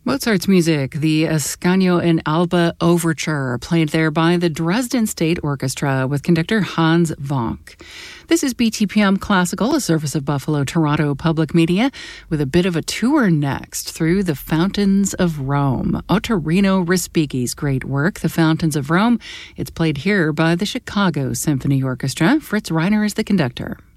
Mozart's music, the Ascanio and Alba Overture, played there by the Dresden State Orchestra with conductor Hans Vonk. This is BTPM Classical, a service of Buffalo Toronto Public Media, with a bit of a tour next through the Fountains of Rome. Ottorino Respighi's great work, The Fountains of Rome. It's played here by the Chicago Symphony Orchestra. Fritz Reiner is the conductor.